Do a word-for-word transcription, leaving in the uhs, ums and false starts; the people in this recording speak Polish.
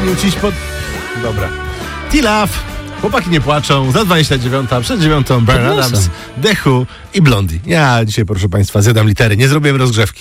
naniucić pod... Dobra. T-Love. Chłopaki nie płaczą. Za dwadzieścia dziewięć, przed dziewiątą Bryan Adams, The Who i Blondie. Ja dzisiaj, proszę państwa, zjadam litery. Nie zrobiłem rozgrzewki.